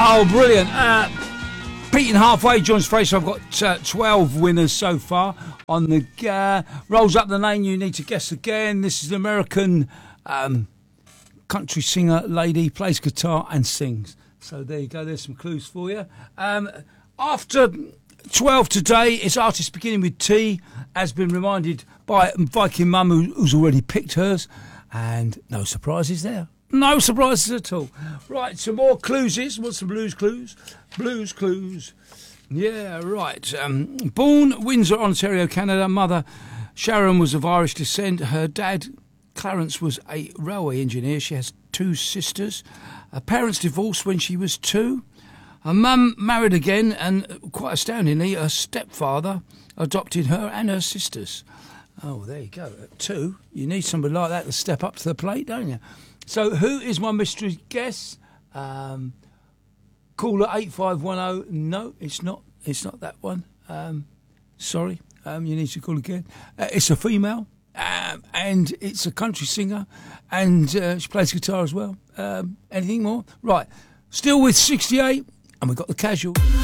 Oh, brilliant. Beating halfway, John's Fraser. I've got 12 winners so far on the rolls up the name you need to guess again. This is an American country singer lady, plays guitar and sings. So there you go, there's some clues for you. After 12 today, it's artist beginning with T, has been reminded by Viking Mum who's already picked hers, and no surprises there. No surprises at all. Right, some more clues. What's some blues clues? Blues clues. Yeah, right. Born Windsor, Ontario, Canada. Mother Sharon was of Irish descent. Her dad, Clarence, was a railway engineer. She has 2 sisters. Her parents divorced when she was 2. Her mum married again, and quite astoundingly, her stepfather adopted her and her sisters. Oh, there you go. At 2, you need somebody like that to step up to the plate, don't you? So who is my mystery guess? Caller 8510. No, it's not. It's not that one. Sorry. You need to call again. It's a female, and it's a country singer, and she plays guitar as well. Anything more? Right. Still with 68, and we've got the casual.